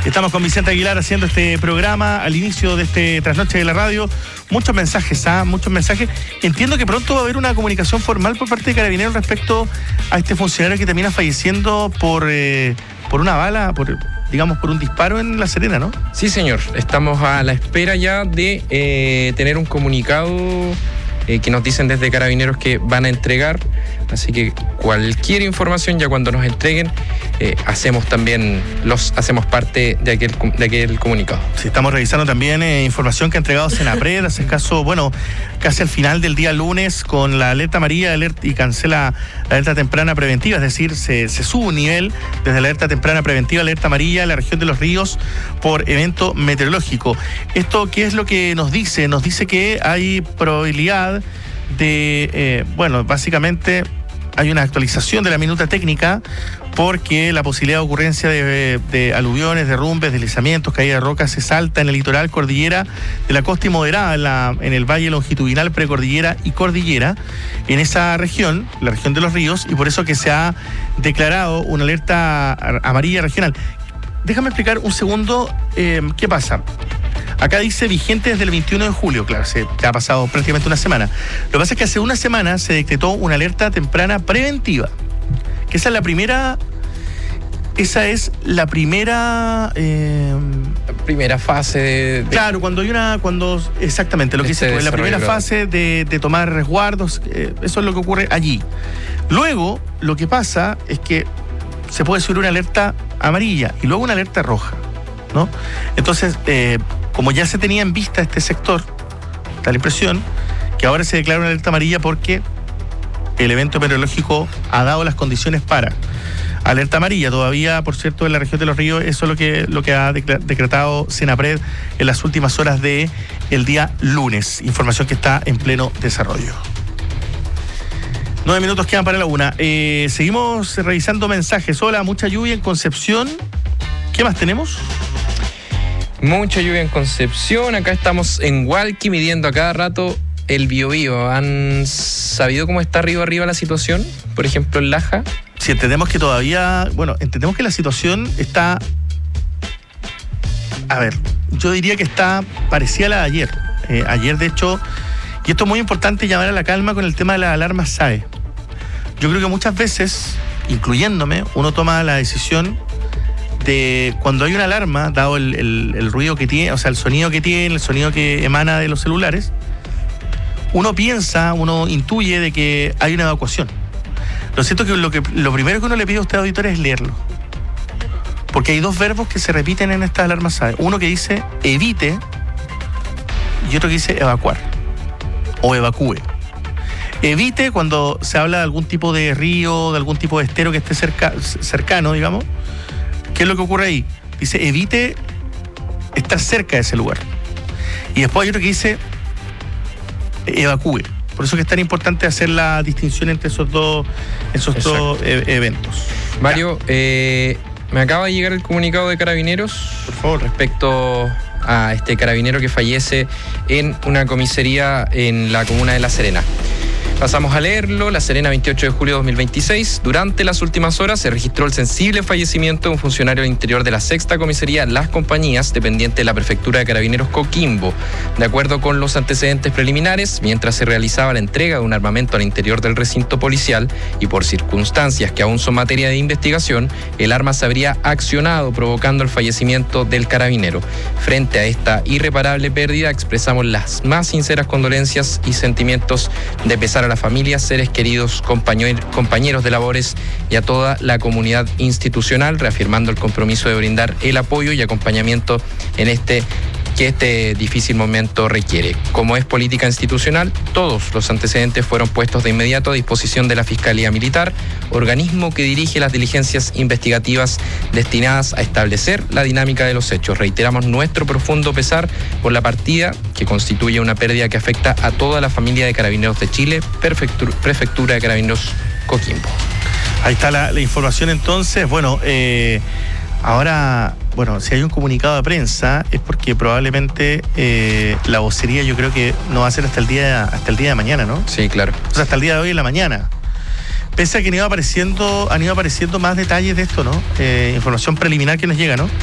Estamos con Vicente Aguilar haciendo este programa al inicio de este Trasnoche de la Radio. Muchos mensajes, muchos mensajes. Entiendo que pronto va a haber una comunicación formal por parte de Carabineros respecto a este funcionario que termina falleciendo por una bala, por un disparo en La Serena, ¿no? Sí, señor. Estamos a la espera ya de tener un comunicado que nos dicen desde Carabineros que van a entregar. Así que cualquier información, ya cuando nos entreguen, hacemos parte de aquel comunicado. Sí, estamos revisando también información que ha entregado Senapred hace escaso, casi al final del día lunes, con la alerta amarilla y cancela la alerta temprana preventiva, es decir, se sube un nivel desde la alerta temprana preventiva a la alerta amarilla en la región de Los Ríos por evento meteorológico. ¿Esto qué es lo que nos dice? Nos dice que hay probabilidad de, básicamente hay una actualización de la minuta técnica porque la posibilidad de ocurrencia de aluviones, derrumbes, deslizamientos, caída de rocas se salta en el litoral, cordillera de la costa y moderada en el valle longitudinal, precordillera y cordillera, en esa región, la región de Los Ríos, y por eso que se ha declarado una alerta amarilla regional. Déjame explicar un segundo qué pasa. Acá dice vigente desde el 21 de julio, claro, ya ha pasado prácticamente una semana. Lo que pasa es que hace una semana se decretó una alerta temprana preventiva, que esa es la primera fase de... Claro, exactamente, lo que dices tú, es la primera fase de tomar resguardos, eso es lo que ocurre allí. Luego, lo que pasa es que se puede subir una alerta amarilla y luego una alerta roja, ¿no? Entonces, como ya se tenía en vista este sector, da la impresión que ahora se declara una alerta amarilla porque el evento meteorológico ha dado las condiciones para alerta amarilla. Todavía, por cierto, en la región de Los Ríos, eso es lo que ha decretado Senapred en las últimas horas del día lunes. Información que está en pleno desarrollo. 9 minutos quedan para la 1. Seguimos revisando mensajes. Hola, mucha lluvia en Concepción. ¿Qué más tenemos? Mucha lluvia en Concepción. Acá estamos en Hualqui midiendo a cada rato el Biobío. ¿Han sabido cómo está arriba la situación? Por ejemplo, en Laja. Sí, entendemos que la situación está... A ver, yo diría que está parecida a la de ayer. Ayer, de hecho, y esto es muy importante, llamar a la calma con el tema de las alarmas SAE. Yo creo que muchas veces, incluyéndome, uno toma la decisión de cuando hay una alarma, dado el ruido que tiene, o sea, el sonido que tiene, el sonido que emana de los celulares, uno intuye de que hay una evacuación. Lo cierto es que lo primero que uno le pide a usted, auditor, es leerlo. Porque hay dos verbos que se repiten en estas alarmas SAE. Uno que dice evite y otro que dice evacuar o evacúe. Evite cuando se habla de algún tipo de río, de algún tipo de estero que esté cercano, digamos. ¿Qué es lo que ocurre ahí? Dice, evite estar cerca de ese lugar. Y después hay otro que dice, evacúe. Por eso que es tan importante hacer la distinción entre esos dos eventos. Mario, me acaba de llegar el comunicado de Carabineros, por favor, respecto a este carabinero que fallece en una comisaría en la comuna de La Serena. Pasamos a leerlo. La Serena, 28 de julio de 2026. Durante las últimas horas se registró el sensible fallecimiento de un funcionario del interior de la sexta comisaría Las Compañías, dependiente de la prefectura de Carabineros Coquimbo. De acuerdo con los antecedentes preliminares, mientras se realizaba la entrega de un armamento al interior del recinto policial y por circunstancias que aún son materia de investigación, el arma se habría accionado provocando el fallecimiento del carabinero. Frente a esta irreparable pérdida, expresamos las más sinceras condolencias y sentimientos de pesar a la familia, seres queridos, compañeros de labores y a toda la comunidad institucional, reafirmando el compromiso de brindar el apoyo y acompañamiento en este difícil momento requiere. Como es política institucional, todos los antecedentes fueron puestos de inmediato a disposición de la Fiscalía Militar, organismo que dirige las diligencias investigativas destinadas a establecer la dinámica de los hechos. Reiteramos nuestro profundo pesar por la partida, que constituye una pérdida que afecta a toda la familia de Carabineros de Chile, Prefectura de Carabineros Coquimbo. Ahí está la información entonces. Ahora, si hay un comunicado de prensa es porque probablemente la vocería yo creo que no va a ser hasta el día de mañana, ¿no? Sí, claro. O sea, hasta el día de hoy en la mañana. Pese a que han ido apareciendo más detalles de esto, ¿no? Información preliminar que nos llega, ¿no?